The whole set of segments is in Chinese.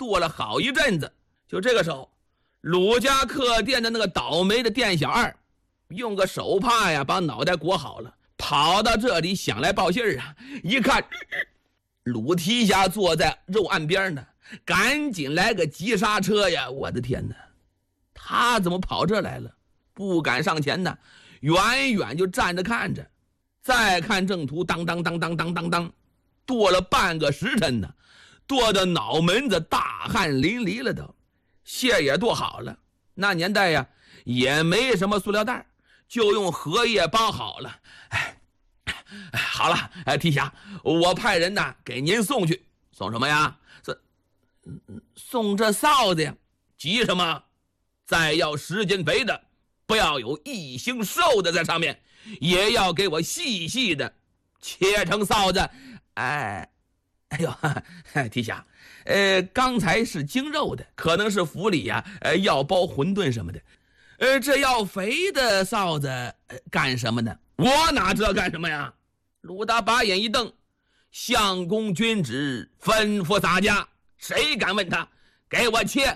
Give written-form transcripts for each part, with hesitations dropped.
剁了好一阵子。就这个时候，鲁家客店的那个倒霉的店小二用个手帕呀把脑袋裹好了，跑到这里想来报信啊。一看鲁提辖坐在肉案边呢，赶紧来个急刹车呀！我的天哪，他怎么跑这来了？不敢上前呢，远远就站着看着。再看郑屠当当当当当当当剁了半个时辰呢，剁的脑门子大汗淋漓了都，馅也剁好了。那年代呀也没什么塑料袋，就用荷叶包好了。好了，提辖，我派人呢给您送去。送什么呀？送这臊子呀。急什么？再要10斤肥的，不要有一星瘦的在上面，也要给我细细的切成臊子。哎呦，提辖，刚才是精肉的，可能是府里呀，要包馄饨什么的。这要肥的臊子干什么呢？我哪知道干什么呀？鲁达把眼一瞪，相公君旨吩咐洒家，谁敢问他？给我切！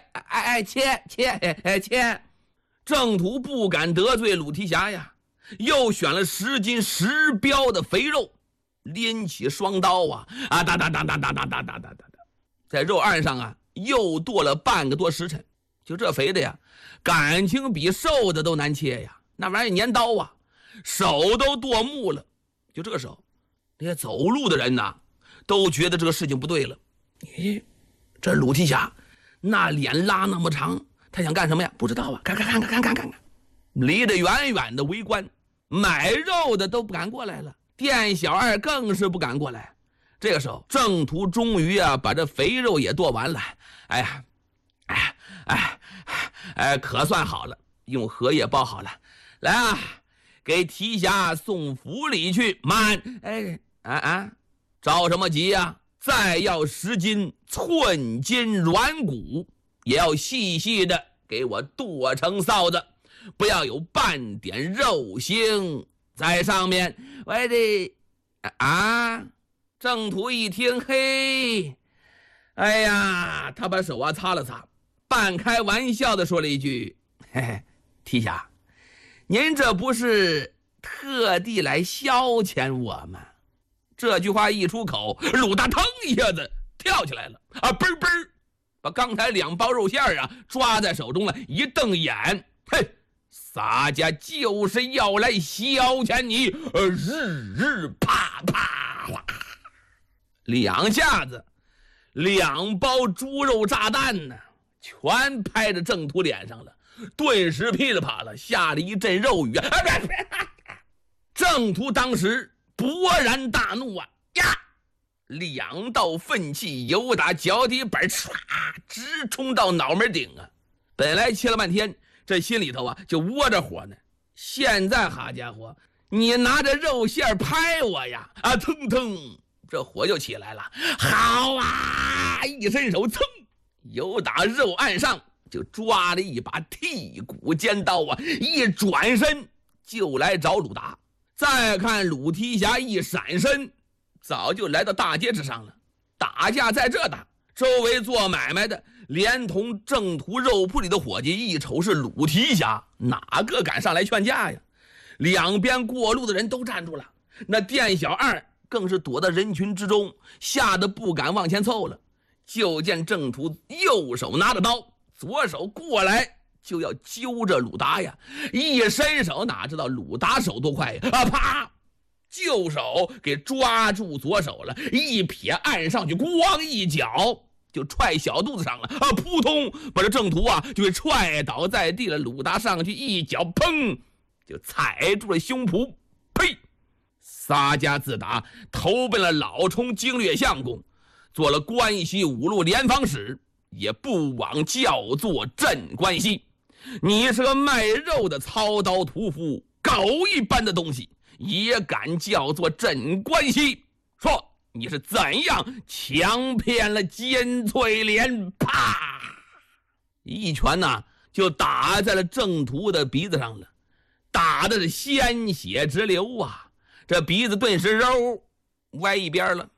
切！郑屠不敢得罪鲁提辖呀，又选了10斤10标的肥肉，拎起双刀啊，哒，在肉案上啊又剁了半个多时辰。就这肥的呀，感情比瘦的都难切呀，那玩意儿粘刀啊，手都剁木了。就这个时候，那些走路的人呐，都觉得这个事情不对了。这鲁提辖那脸拉那么长，他想干什么呀？不知道啊。看，离得远远的围观，买肉的都不敢过来了，店小二更是不敢过来。这个时候，郑屠终于啊把这肥肉也剁完了。可算好了，用荷叶包好了。来啊，给提辖送府里去。慢，着什么急呀？再要10斤寸筋软骨，也要细细的给我剁成臊子，不要有半点肉腥在上面。我的郑屠一听，嘿，哎呀，他把手擦了擦，半开玩笑的说了一句：“提辖，您这不是特地来消遣我吗？”这句话一出口，鲁达腾一下子跳起来了嘣，把刚才2包肉馅啊抓在手中了，一瞪眼，嘿，洒家就是要来消遣你，日啪哗，2下子2包猪肉炸弹呢，全拍着郑屠脸上了，顿时噼里啪啦下了一阵肉雨。郑屠当时勃然大怒呀，2道愤气由打脚底板唰直冲到脑门顶啊！本来切了半天，这心里头啊就窝着火呢，现在好家伙，你拿着肉馅拍我呀，腾，这火就起来了。好啊，一伸手，噌，由打肉案上就抓了一把剔骨尖刀啊，一转身就来找鲁达。再看鲁提辖一闪身，早就来到大街之上了。打架在这打，周围做买卖的连同郑屠肉铺里的伙计一瞅是鲁提辖，哪个敢上来劝架呀？两边过路的人都站住了，那店小二更是躲到人群之中，吓得不敢往前凑了。就见郑屠右手拿着刀，左手过来就要揪着鲁达呀，一伸手哪知道鲁达手多快呀，啪，右手给抓住左手了，一撇按上去，咣一脚就踹小肚子上了，扑通把这郑屠啊就给踹倒在地了。鲁达上去一脚，砰就踩住了胸脯，呸！洒家自打投奔了老冲经略相公，做了关西5路联防使，也不枉叫做镇关西。你是个卖肉的操刀屠夫，狗一般的东西也敢叫做镇关西？说你是怎样强骗了尖翠莲？啪！一拳呢就打在了郑屠的鼻子上了，打的是鲜血直流啊！这鼻子顿时揉歪一边了。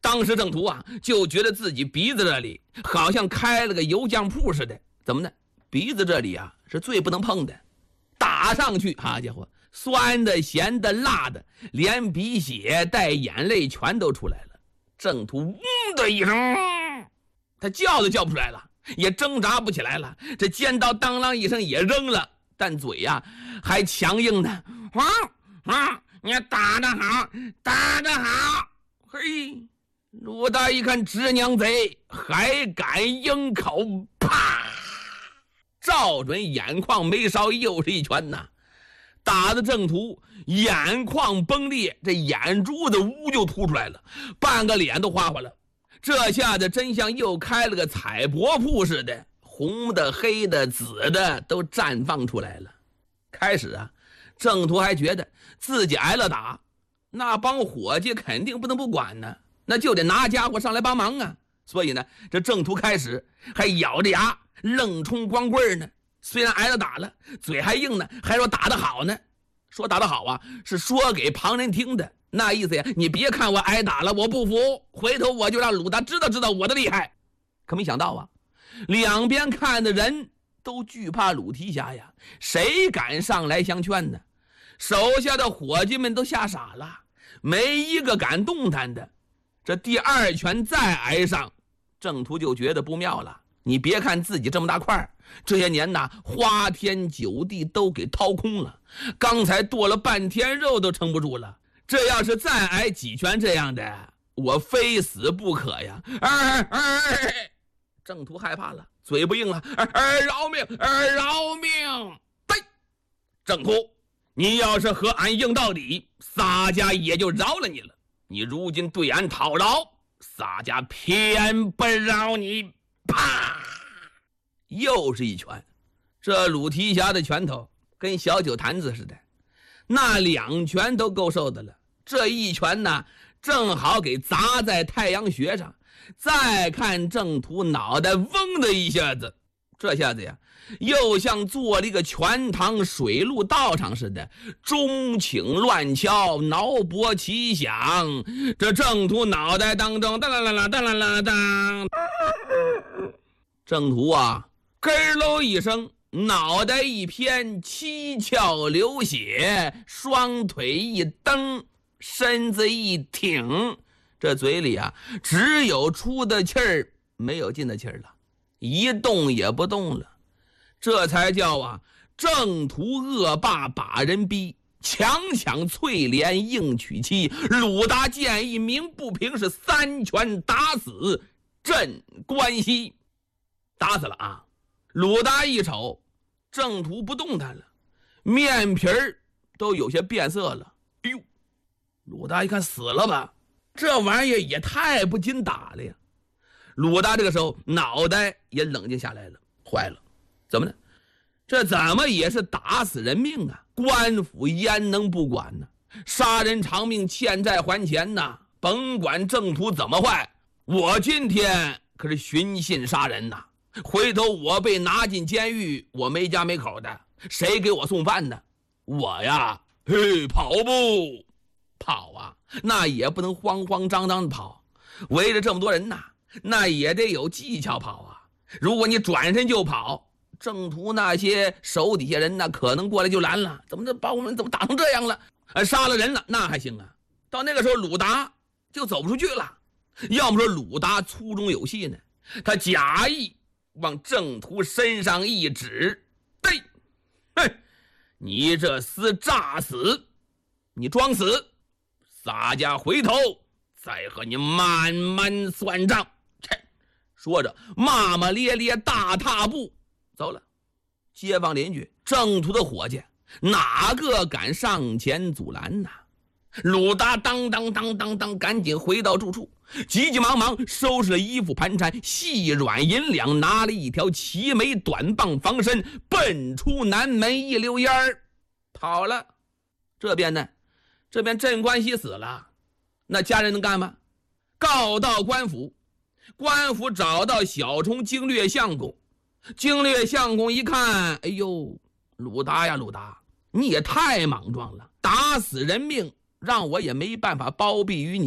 当时郑屠啊就觉得自己鼻子这里好像开了个油浆铺似的。怎么呢？鼻子这里啊是最不能碰的，打上去好家伙，酸的咸的辣的，连鼻血带眼泪全都出来了。郑屠的一声，他叫都叫不出来了，也挣扎不起来了，这尖刀当啷一声也扔了，但嘴呀还强硬呢。你打得好，打得好。嘿，鲁达一看直娘贼还敢应口，啪，照准眼眶眉梢，又是一拳呐，打的郑屠眼眶崩裂，这眼珠子呜就凸出来了，半个脸都花花了。这下子真像又开了个彩帛铺似的，红的黑的紫的都绽放出来了。开始啊郑屠还觉得自己挨了打，那帮伙计肯定不能不管呢，那就得拿家伙上来帮忙啊。所以呢这郑屠开始还咬着牙愣冲光棍呢，虽然挨了打了，嘴还硬呢，还说打得好呢。说打得好啊是说给旁人听的，那意思呀，你别看我挨打了我不服，回头我就让鲁达知道我的厉害。可没想到啊，两边看的人都惧怕鲁提辖呀，谁敢上来相劝呢？手下的伙计们都吓傻了，没一个敢动弹的。这第二拳再挨上，郑屠就觉得不妙了。你别看自己这么大块，这些年呐花天酒地都给掏空了，刚才剁了半天肉都撑不住了，这要是再挨几拳这样的，我非死不可呀！郑屠害怕了，嘴不硬了，饶命，饶命！对，郑屠，你要是和俺硬到底，洒家也就饶了你了。你如今对俺讨饶，洒家偏不饶你！啪，又是一拳。这鲁提辖的拳头跟小酒坛子似的，那两拳都够受的了，这一拳呢正好给砸在太阳穴上。再看郑屠脑袋嗡的一下子，这下子呀又像做了一个全堂水陆道场似的，钟请乱敲，挠脖齐响。这郑屠脑袋当中当啦啦啦当啦啦当，郑屠啊咯喽一声，脑袋一偏，七窍流血，双腿一蹬，身子一挺，这嘴里啊只有出的气儿没有进的气儿了，一动也不动了。这才叫啊郑屠恶霸把人逼，强抢翠莲硬娶妻。鲁达见一鸣不平，是三拳打死镇关西。打死了啊！鲁达一瞅郑屠不动弹了，面皮儿都有些变色了。哎呦，鲁达一看死了吧，这玩意儿也太不经打了呀。鲁达这个时候脑袋也冷静下来了，坏了，怎么呢？这怎么也是打死人命啊，官府焉能不管呢？杀人偿命，欠债还钱呐，甭管郑屠怎么坏，我今天可是寻衅杀人呐，回头我被拿进监狱，我没家没口的，谁给我送饭呢？我呀跑不跑啊，那也不能慌慌张张的跑，围着这么多人呐，那也得有技巧跑啊。如果你转身就跑，郑屠那些手底下人呢可能过来就拦了，怎么这把我们怎么打成这样了，杀了人了，那还行啊。到那个时候鲁达就走不出去了。要么说鲁达粗中有细呢，他假意往郑屠身上一指，对，你这厮诈死，你装死，洒家回头再和你慢慢算账。说着骂骂咧咧大踏步走了。街坊邻居郑屠的伙计哪个敢上前阻拦呢？鲁达当当赶紧回到住处，急急忙忙收拾了衣服盘缠，细软银两，拿了一条齐眉短棒防身，奔出南门，一溜烟儿跑了。这边呢，这边镇关西死了，那家人能干吗？告到官府，官府找到小冲经略相公，经略相公一看，哎呦，鲁达呀鲁达，你也太莽撞了，打死人命让我也没办法包庇于你呀。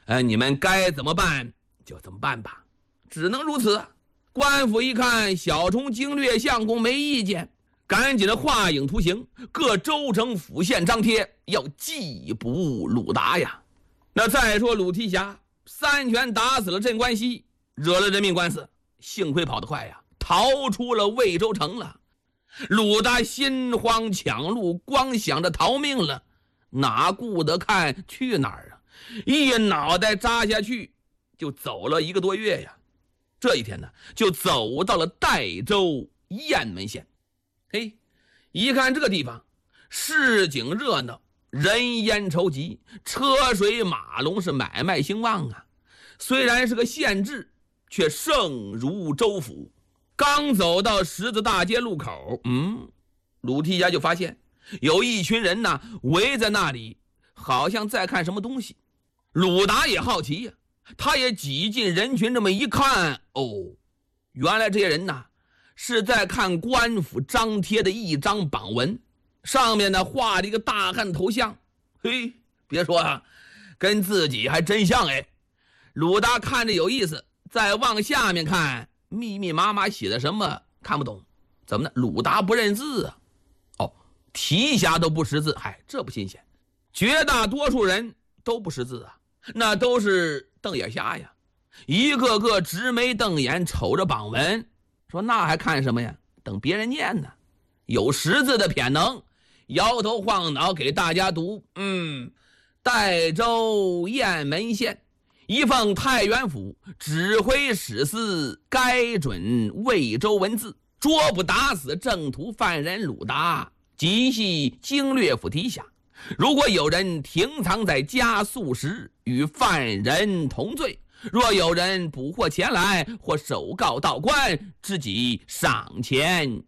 你们该怎么办就怎么办吧，只能如此。官府一看小虫经略相公没意见，赶紧的画影图形，各州城府县张贴，要缉捕鲁达呀。那再说鲁提辖3拳打死了镇关西，惹了人命官司，幸亏跑得快呀，逃出了魏州城了。鲁达心慌抢路，光想着逃命了，哪顾得看去哪儿啊？一脑袋扎下去，就走了1个多月呀。这一天呢，就走到了代州雁门县。嘿，一看这个地方，市井热闹，人烟稠集，车水马龙，是买卖兴旺啊。虽然是个县治，却胜如州府。刚走到十字大街路口，鲁提辖就发现有一群人呢围在那里，好像在看什么东西。鲁达也好奇呀，他也挤进人群，这么一看，原来这些人呢是在看官府张贴的一张榜文，上面呢画了一个大汉头像。嘿，别说啊，跟自己还真像哎。鲁达看着有意思，再往下面看，密密麻麻写的什么看不懂。怎么呢？鲁达不认字啊。提辖都不识字，这不新鲜。绝大多数人都不识字啊，那都是瞪眼瞎呀，一个个直眉瞪眼瞅着榜文，说那还看什么呀？等别人念呢。有识字的偏能摇头晃脑给大家读，代州雁门县一奉太原府指挥使司该准魏州文字，捉捕打死正途犯人鲁达，即系经略府提辖。如果有人停藏在家宿时，与犯人同罪，若有人捕获前来或手告到官，知己赏钱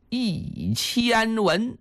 1000文。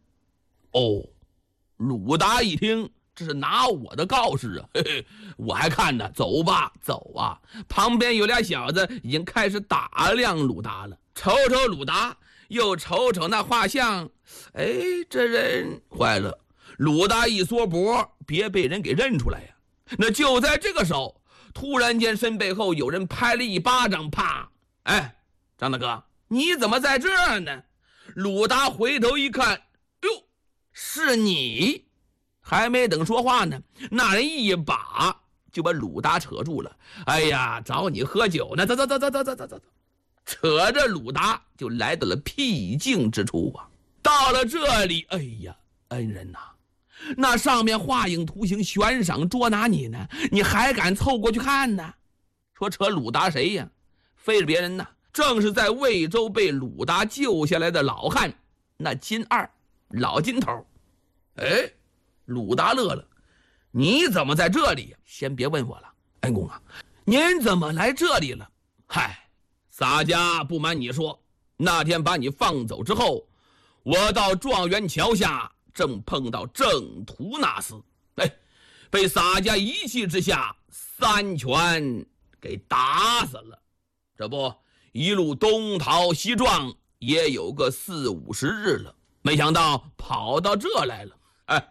鲁达一听，这是拿我的告示啊！我还看呢，走吧，走啊！旁边有俩小子已经开始打量鲁达了，瞅瞅鲁达，又瞅瞅那画像，这人坏了。鲁达一缩脖，别被人给认出来呀。那就在这个时候，突然间身背后有人拍了一巴掌，啪！张大哥，你怎么在这儿呢？鲁达回头一看，哟，是你！还没等说话呢，那人一把就把鲁达扯住了。找你喝酒呢，走。扯着鲁达就来到了僻静之处啊。到了这里，恩人呐，那上面画影图形悬赏捉拿你呢，你还敢凑过去看呢？说扯鲁达谁呀？非是别人呢，正是在魏州被鲁达救下来的老汉，那金二老金头。鲁达乐了，你怎么在这里？先别问我了，恩公啊，您怎么来这里了？洒家不瞒你说，那天把你放走之后，我到状元桥下，正碰到正途那厮，被洒家一气之下3拳给打死了。这不，一路东逃西撞，也有个40-50日了，没想到跑到这来了。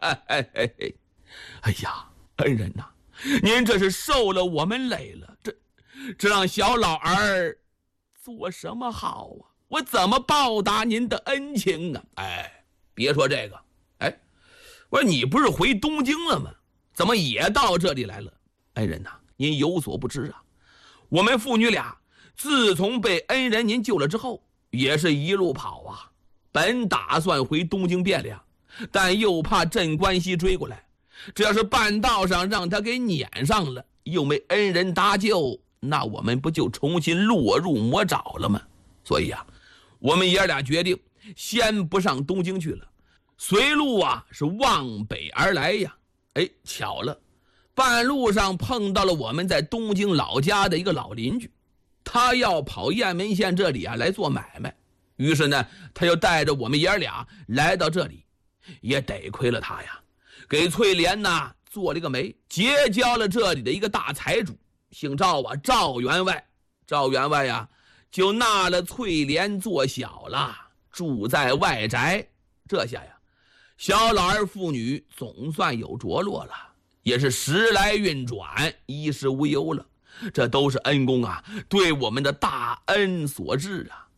恩人呐，您这是受了我们累了，这让小老儿做什么好啊？我怎么报答您的恩情啊？别说这个，我说你不是回东京了吗？怎么也到这里来了？恩人呐，您有所不知啊，我们父女俩自从被恩人您救了之后，也是一路跑啊，本打算回东京汴梁，但又怕镇关西追过来，这要是半道上让他给撵上了，又没恩人搭救，那我们不就重新落入魔爪了吗？所以啊，我们爷俩决定先不上东京去了，随路啊是往北而来呀。巧了，半路上碰到了我们在东京老家的一个老邻居，他要跑雁门县这里啊来做买卖，于是呢，他就带着我们爷俩来到这里。也得亏了他呀，给翠莲呐做了一个媒，结交了这里的一个大财主，姓赵啊，赵员外。赵员外呀，就纳了翠莲做小了，住在外宅。这下呀，小老儿父女总算有着落了。 也是时来运转，衣食无忧了。这都是恩公啊对我们的大恩所致啊！